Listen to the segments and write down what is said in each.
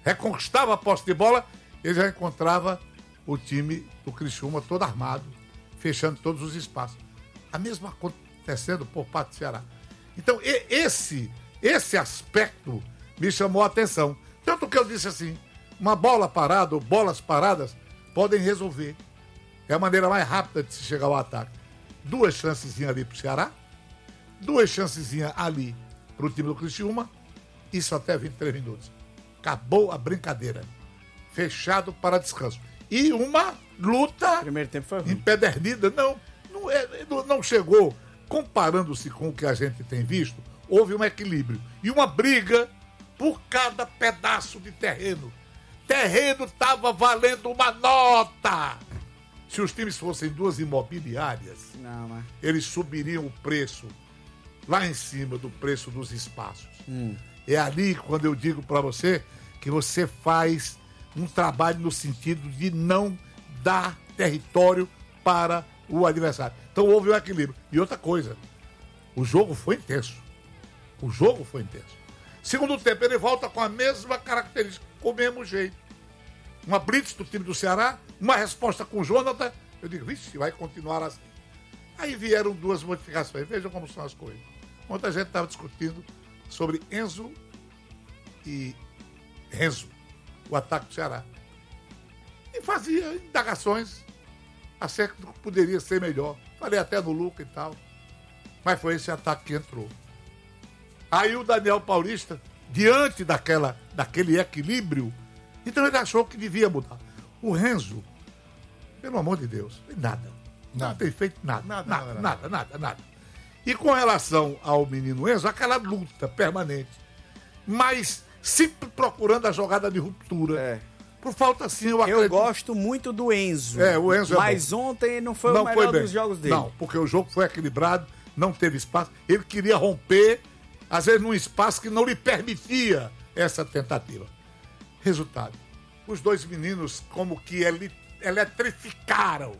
reconquistava a posse de bola, ele já encontrava o time do Criciúma todo armado, fechando todos os espaços. A mesma acontecendo por parte do Ceará. Então, esse aspecto me chamou a atenção. Tanto que eu disse assim, uma bola parada ou bolas paradas podem resolver. É a maneira mais rápida de se chegar ao ataque. 2 chancezinhas ali pro Ceará, 2 chancezinhas ali pro time do Criciúma, isso até 23 minutos. Acabou a brincadeira. Fechado para descanso. E uma luta Primeiro tempo foi ruim. empedernida. Não chegou. Comparando-se com o que a gente tem visto, houve um equilíbrio. E uma briga por cada pedaço de terreno. Terreno estava valendo uma nota. Se os times fossem 2 imobiliárias, eles subiriam o preço lá em cima do preço dos espaços. É ali quando eu digo para você que você faz um trabalho no sentido de não dar território para o adversário. Então houve um equilíbrio. E outra coisa, o jogo foi intenso. Segundo tempo, ele volta com a mesma característica, com o mesmo jeito. Uma blitz do time do Ceará, uma resposta com o Jonathan. Eu digo, vixe, vai continuar assim. Aí vieram 2 modificações. Vejam como são as coisas. Muita gente estava discutindo sobre Enzo e Renzo, o ataque do Ceará. E fazia indagações acerca do que poderia ser melhor. Falei até no Luca e tal. Mas foi esse ataque que entrou. Aí o Daniel Paulista, diante daquele equilíbrio, então ele achou que devia mudar. O Renzo, pelo amor de Deus, nada. Não tem feito nada. Nada. E com relação ao menino Enzo, aquela luta permanente. Mas sempre procurando a jogada de ruptura. Por falta, assim, eu acredito. Eu gosto muito do Enzo. O Enzo mas ontem não foi o melhor dos jogos dele. Não, porque o jogo foi equilibrado, não teve espaço. Ele queria romper, às vezes num espaço que não lhe permitia essa tentativa. Resultado, os 2 meninos como que eletrificaram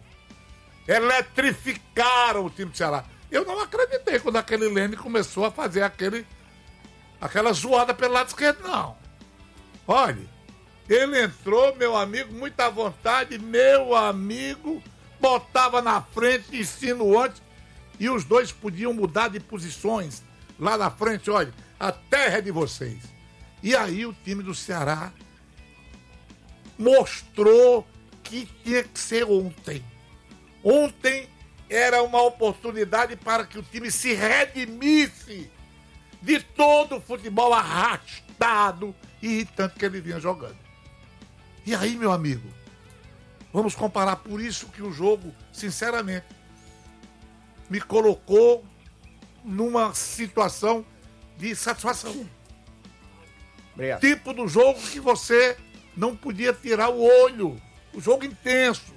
o time do Ceará. Eu não acreditei quando aquele Lene começou a fazer aquela zoada pelo lado esquerdo, não. Olha, ele entrou, meu amigo, muito à vontade, botava na frente, insinuante, e os 2 podiam mudar de posições lá na frente. Olha, a terra é de vocês. E aí o time do Ceará mostrou que tinha que ser ontem. Ontem era uma oportunidade para que o time se redimisse de todo o futebol arrastado e irritante que ele vinha jogando. E aí, meu amigo, vamos comparar. Por isso que o jogo, sinceramente, me colocou numa situação de satisfação. Obrigado. Tipo do jogo que você não podia tirar o olho. O jogo intenso.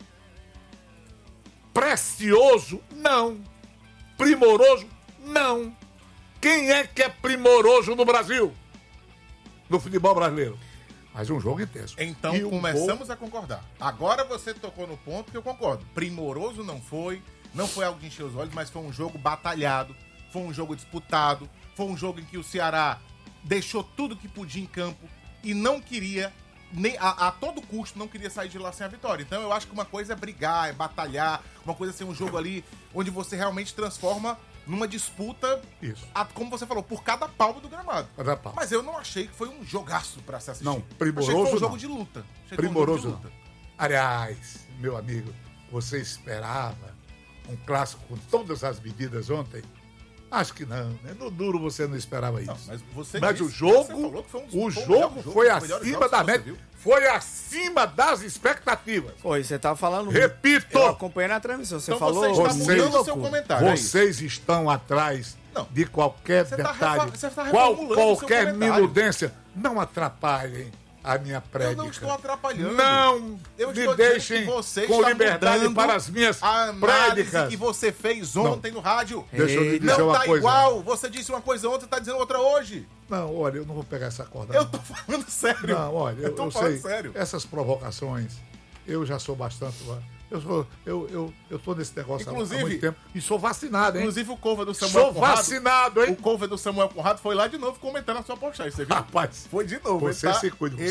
Precioso? Não. Primoroso? Não. Quem é que é primoroso no Brasil? No futebol brasileiro? Mas um jogo intenso. Então começamos a concordar. Agora você tocou no ponto que eu concordo. Primoroso não foi algo de encher os olhos, mas foi um jogo batalhado, foi um jogo disputado, foi um jogo em que o Ceará deixou tudo que podia em campo e não queria, nem a todo custo, não queria sair de lá sem a vitória. Então eu acho que uma coisa é brigar, é batalhar, uma coisa é ser um jogo ali onde você realmente transforma numa disputa, como você falou, por cada palmo do gramado. Mas eu não achei que foi um jogaço pra se assistir. Não, primoroso achei que foi um jogo de luta. Primoroso não. Aliás, meu amigo, você esperava um clássico com todas as medidas ontem? Acho que não, né? No duro você não esperava isso. Não, mas o jogo foi acima da média. Foi acima das expectativas. Foi, você tá falando... Repito! Eu acompanhei na transmissão, você então falou... Você está mudando o seu comentário. Vocês estão atrás de qualquer detalhe, qualquer minudência. Não atrapalhem a minha prédica. Eu não estou atrapalhando. Não me deixem com liberdade para as minhas prédicas. Que você fez ontem no rádio. Deixa eu lhe dizer não uma tá coisa. Igual. Você disse uma coisa ontem e tá dizendo outra hoje. Não, olha, eu não vou pegar essa corda. Eu tô falando sério. Não, olha, eu tô falando sei. Sério. Essas provocações, eu já sou bastante... Eu tô nesse negócio há muito tempo. E sou vacinado, hein? Inclusive o cover do Samuel Conrado. Sou vacinado, hein? O cover do Samuel Conrado foi lá de novo comentando a sua postagem, você viu? Rapaz, foi de novo. Você se cuida.